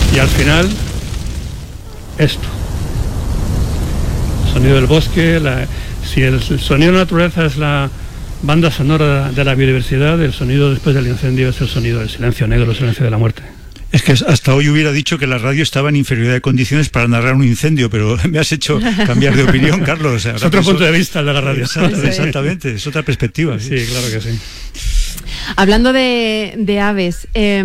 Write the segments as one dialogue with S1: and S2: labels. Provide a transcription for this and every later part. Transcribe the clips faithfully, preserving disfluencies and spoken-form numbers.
S1: Y al final, esto. El sonido del bosque, la, si el, el sonido de la naturaleza es la banda sonora de la biodiversidad, el sonido después del incendio es el sonido del silencio negro, el silencio de la muerte.
S2: Es que hasta hoy hubiera dicho que la radio estaba en inferioridad de condiciones para narrar un incendio, pero me has hecho cambiar de opinión, Carlos.
S1: Es otro punto de vista el de la radio.
S2: Exactamente, exactamente, es otra perspectiva.
S1: Sí, sí, claro que sí.
S3: Hablando de, de aves, eh,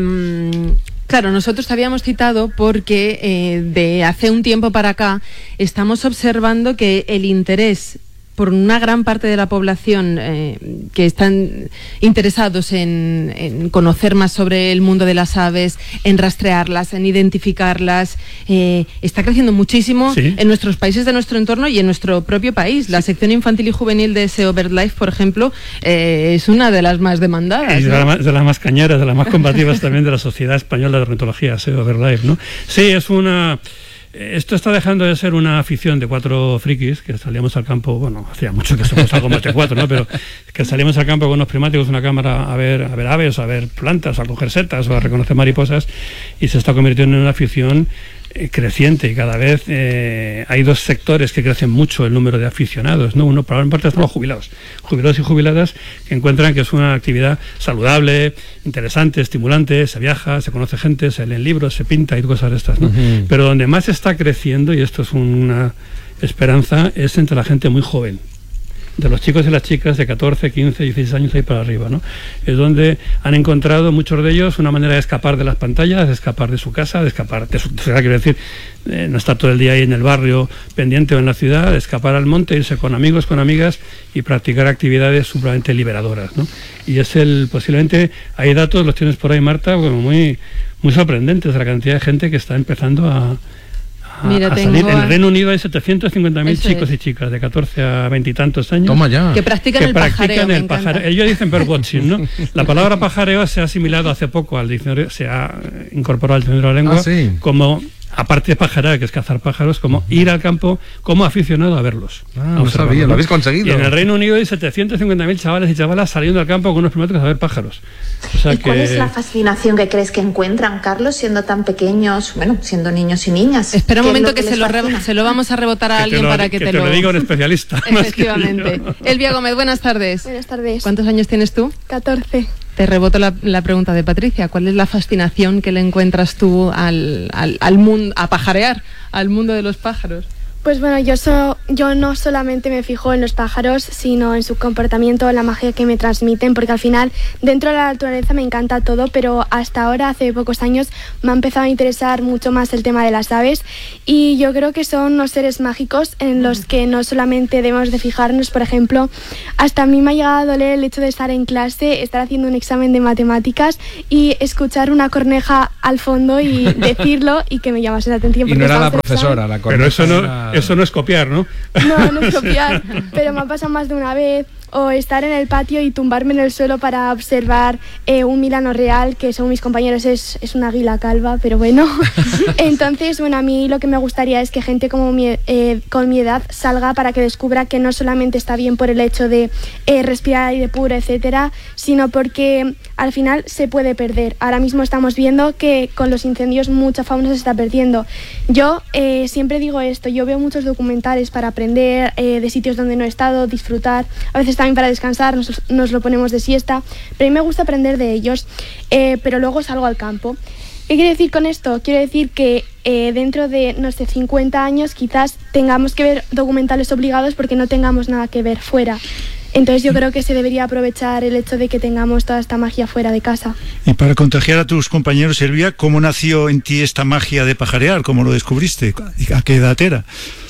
S3: claro, nosotros te habíamos citado porque eh, de hace un tiempo para acá estamos observando que el interés por una gran parte de la población eh, que están interesados en, en conocer más sobre el mundo de las aves, en rastrearlas, en identificarlas, eh, está creciendo muchísimo ¿sí? en nuestros países de nuestro entorno y en nuestro propio país. La sección infantil y juvenil de S E O BirdLife, por ejemplo, eh, es una de las más demandadas.
S1: Y de,
S3: ¿no?
S1: la, de las más cañeras, de las más combativas también de la Sociedad Española de Ornitología, S E O BirdLife, ¿no? Sí, es una... Esto está dejando de ser una afición de cuatro frikis que salíamos al campo, bueno, hacía mucho que somos algo más de cuatro, ¿no? Pero que salíamos al campo con unos prismáticos, una cámara a ver, a ver aves, a ver plantas, a coger setas o a reconocer mariposas, y se está convirtiendo en una afición eh, creciente, y cada vez eh, hay dos sectores que crecen mucho el número de aficionados, ¿no? Uno, por una parte, son los jubilados, jubilados y jubiladas que encuentran que es una actividad saludable, interesante, estimulante, se viaja, se conoce gente, se leen libros, se pinta y cosas de estas, ¿no? Uh-huh. Pero donde más está creciendo, y esto es una esperanza, es entre la gente muy joven, de los chicos y las chicas de catorce, quince, dieciséis años ahí para arriba, ¿no? Es donde han encontrado muchos de ellos una manera de escapar de las pantallas, de escapar de su casa, de escapar de su ciudad, quiero decir, eh, no estar todo el día ahí en el barrio pendiente o en la ciudad, de escapar al monte, irse con amigos, con amigas y practicar actividades supremamente liberadoras, ¿no? Y es el, posiblemente, hay datos, los tienes por ahí, Marta, como muy, muy sorprendentes de la cantidad de gente que está empezando a A,
S3: Mira,
S1: a salir. En el Reino Unido hay setecientos cincuenta mil chicos es. y chicas de catorce a veinte y tantos años.
S4: Toma ya.
S3: Que practican
S1: que
S3: el
S1: practican
S3: pajareo.
S1: El pajareo. Ellos dicen birdwatching, ¿no? La palabra pajareo se ha asimilado hace poco al diccionario, se ha incorporado al diccionario de la lengua,
S4: ah, ¿sí?
S1: como, aparte de pajarear, que es cazar pájaros, como uh-huh. ir al campo como aficionado a verlos.
S4: Ah, no sabía, ¿no? Lo habéis conseguido.
S1: Y en el Reino Unido hay setecientos cincuenta mil chavales y chavalas saliendo al campo con unos prismáticos a ver pájaros. O sea
S5: ¿Y
S1: que...
S5: cuál es la fascinación que crees que encuentran, Carlos, siendo tan pequeños, bueno, siendo niños y niñas?
S3: Espera un momento que, que se, lo re- se lo vamos a rebotar a
S1: que
S3: alguien
S1: lo,
S3: para que,
S1: que
S3: te,
S1: te
S3: lo...
S1: lo diga un especialista.
S3: Efectivamente. Elvia Gómez, buenas tardes.
S6: Buenas tardes.
S3: ¿Cuántos años tienes tú?
S6: catorce.
S3: Te reboto la, la pregunta de Patricia. ¿Cuál es la fascinación que le encuentras tú al, al, al mundo, a pajarear, al mundo de los pájaros?
S6: Pues bueno, yo, so, yo no solamente me fijo en los pájaros, sino en su comportamiento, la magia que me transmiten, porque al final dentro de la naturaleza me encanta todo, pero hasta ahora, hace pocos años, me ha empezado a interesar mucho más el tema de las aves, y yo creo que son unos seres mágicos en los que no solamente debemos de fijarnos. Por ejemplo, hasta a mí me ha llegado a doler el hecho de estar en clase, estar haciendo un examen de matemáticas y escuchar una corneja al fondo y decirlo y que me llamase la atención.
S4: Y no era la profesora, la corneja.
S1: Pero eso no... Era... Eso no es copiar, ¿no?
S6: No, no es copiar, pero me ha pasado más de una vez. O estar en el patio y tumbarme en el suelo para observar eh, un Milano real, que según mis compañeros es, es una águila calva, pero bueno. Entonces, bueno, a mí lo que me gustaría es que gente como mi, eh, con mi edad salga para que descubra que no solamente está bien por el hecho de eh, respirar aire puro, etcétera, sino porque al final se puede perder. Ahora mismo estamos viendo que con los incendios mucha fauna se está perdiendo. Yo eh, siempre digo esto, yo veo muchos documentales para aprender eh, de sitios donde no he estado, disfrutar, a veces también para descansar, nos, nos lo ponemos de siesta, pero a mí me gusta aprender de ellos, eh, pero luego salgo al campo. ¿Qué quiero decir con esto? Quiero decir que eh, dentro de, no sé, cincuenta años quizás tengamos que ver documentales obligados porque no tengamos nada que ver fuera. Entonces yo creo que se debería aprovechar el hecho de que tengamos toda esta magia fuera de casa.
S2: Y para contagiar a tus compañeros, Elvia, ¿cómo nació en ti esta magia de pajarear? ¿Cómo lo descubriste? ¿A qué edad era?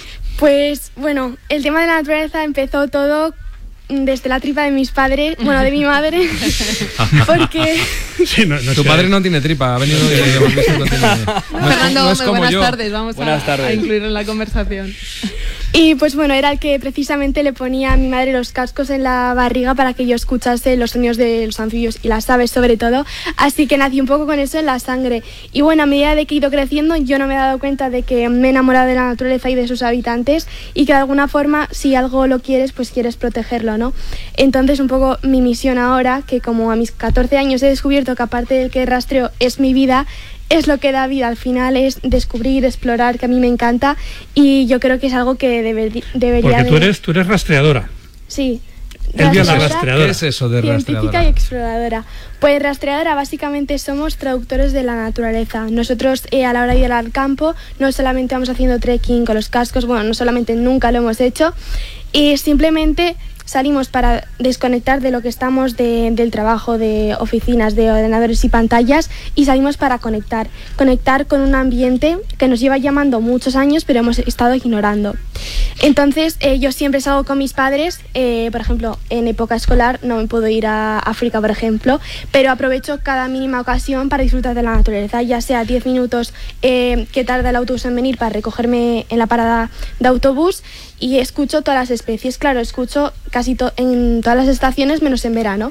S6: Pues bueno, el tema de la naturaleza empezó todo desde la tripa de mis padres, bueno, de mi madre, porque...
S1: Sí, no, no
S4: tu
S1: sé.
S4: padre no tiene tripa, ha venido de... no tiene, no
S3: Fernando
S4: no es
S3: Gómez,
S4: como
S3: buenas
S4: yo.
S3: tardes, vamos
S7: buenas
S3: a,
S7: tardes.
S3: a incluirlo en la conversación.
S6: Y pues bueno, era el que precisamente le ponía a mi madre los cascos en la barriga para que yo escuchase los sonidos de los anfibios y las aves sobre todo, así que nací un poco con eso en la sangre. Y bueno, a medida de que he ido creciendo, yo no me he dado cuenta de que me he enamorado de la naturaleza y de sus habitantes, y que de alguna forma, si algo lo quieres, pues quieres protegerlo, ¿no? Entonces un poco mi misión ahora, que como a mis catorce años he descubierto que aparte del que rastreo es mi vida, es lo que da vida al final, es descubrir, explorar, que a mí me encanta y yo creo que es algo que deber, debería...
S1: Porque tú
S6: de...
S1: eres, tú eres rastreadora.
S6: Sí.
S1: Elvia la rastreadora.
S4: ¿Qué es eso de
S6: Científica
S4: rastreadora?
S6: y exploradora. Pues rastreadora básicamente somos traductores de la naturaleza. Nosotros eh, a la hora de ir al campo no solamente vamos haciendo trekking con los cascos, bueno, no solamente nunca lo hemos hecho, y simplemente salimos para desconectar de lo que estamos de, del trabajo, de oficinas, de ordenadores y pantallas, y salimos para conectar. Conectar con un ambiente que nos lleva llamando muchos años, pero hemos estado ignorando. Entonces, eh, yo siempre salgo con mis padres, eh, por ejemplo, en época escolar no me puedo ir a África, por ejemplo, pero aprovecho cada mínima ocasión para disfrutar de la naturaleza, ya sea diez minutos eh, que tarda el autobús en venir para recogerme en la parada de autobús, y escucho todas las especies. Claro, escucho casi to- en todas las estaciones menos en verano,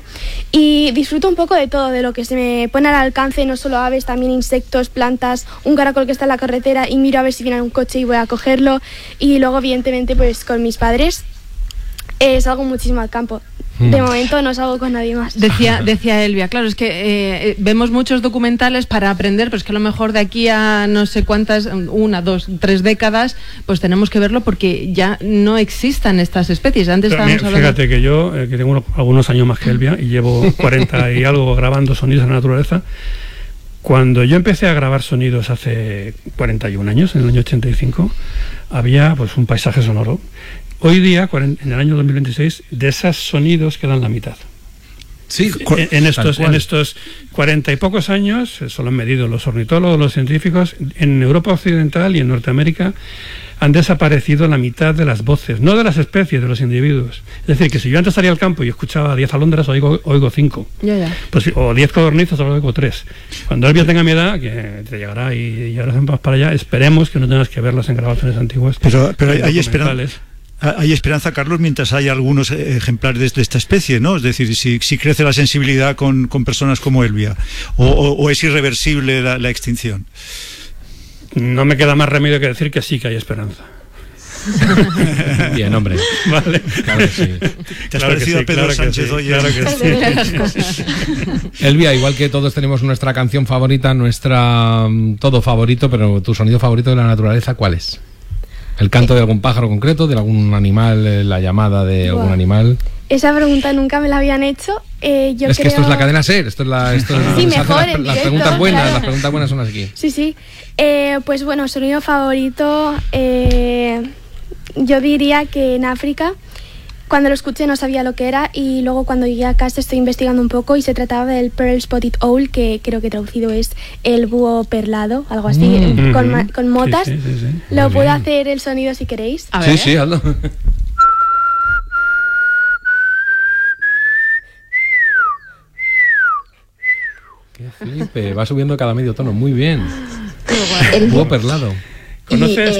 S6: y disfruto un poco de todo, de lo que se me pone al alcance, no solo aves, también insectos, plantas, un caracol que está en la carretera y miro a ver si viene un coche y voy a cogerlo, y luego evidentemente pues con mis padres eh, salgo muchísimo al campo. De momento no salgo con nadie más.
S3: Decía, decía Elvia, claro, es que eh, vemos muchos documentales para aprender, pero es que a lo mejor de aquí a no sé cuántas, una, dos, tres décadas, pues tenemos que verlo porque ya no existan estas especies. Antes
S1: Pero,
S3: estábamos
S1: mira,
S3: hablando...
S1: fíjate que yo, eh, que tengo unos- algunos años más que Elvia y llevo cuarenta y algo grabando sonidos de la naturaleza. Cuando yo empecé a grabar sonidos hace cuarenta y un años, en el año ochenta y cinco, había pues un paisaje sonoro. Hoy día, cuaren- en el año dos mil veintiséis, de esos sonidos quedan la mitad.
S4: Sí,
S1: En, en estos,
S4: tal cual.
S1: en estos cuarenta y pocos años, eso lo han medido los ornitólogos, los científicos, en Europa Occidental y en Norteamérica han desaparecido la mitad de las voces, no de las especies, de los individuos. Es decir, que si yo antes salía al campo y escuchaba diez alondras, oigo, oigo cinco.
S3: Ya, ya.
S1: Pues, o diez codornices, ahora oigo tres. Cuando Elvia tenga mi edad, que te llegará y, y ahora vamos para allá, esperemos que no tengas que verlas en grabaciones antiguas.
S2: Pero, pero hay, hay esperanza.
S1: documentales.
S2: Hay esperanza, Carlos, mientras hay algunos eh, ejemplares de esta especie, ¿no? Es decir, si, si crece la sensibilidad con, con personas como Elvia, o, o, o es irreversible la, la extinción.
S1: No me queda más remedio que decir que sí que hay esperanza.
S4: Bien, hombre.
S1: Vale.
S4: Claro que sí.
S2: ¿Te has
S1: Claro que
S2: parecido
S1: sí,
S2: a Pedro
S1: claro que
S2: Sánchez
S1: sí,
S2: hoy?
S1: claro que sí.
S4: Elvia, igual que todos tenemos nuestra canción favorita, nuestra mm, todo favorito, pero tu sonido favorito de la naturaleza, ¿cuál es? ¿El canto de algún pájaro concreto, de algún animal, eh, la llamada de algún
S6: Buah.
S4: animal?
S6: Esa pregunta nunca me la habían hecho. Eh, yo
S4: es que
S6: creo...
S4: esto es la cadena SER, esto es la, esto es-
S6: Sí,
S4: se hacen
S6: mejor
S4: las,
S6: en
S4: las
S6: directo,
S4: preguntas buenas,
S6: claro.
S4: las preguntas buenas son aquí.
S6: Sí, sí. Eh, pues bueno, sonido favorito, eh, yo diría que en África, cuando lo escuché no sabía lo que era, y luego cuando llegué a casa estoy investigando un poco y se trataba del Pearl Spotted Owl, que creo que traducido es el búho perlado, algo así,
S4: Mm.
S6: con, ma- con motas.
S1: Sí, sí, sí, sí.
S6: Lo
S4: Muy
S6: puedo
S4: bien.
S6: hacer el sonido si queréis.
S3: A
S4: Sí,
S3: ver.
S4: sí, hazlo. Qué flipe, va subiendo cada medio tono, muy bien.
S5: El
S4: Búho perlado.
S5: Y,
S1: ¿Conoces,